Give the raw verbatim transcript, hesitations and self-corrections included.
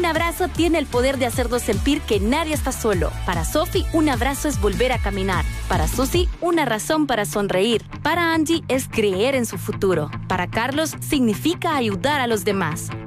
Un abrazo tiene el poder de hacernos sentir que nadie está solo. Para Sophie, un abrazo es volver a caminar. Para Susie, una razón para sonreír. Para Angie, es creer en su futuro. Para Carlos, significa ayudar a los demás.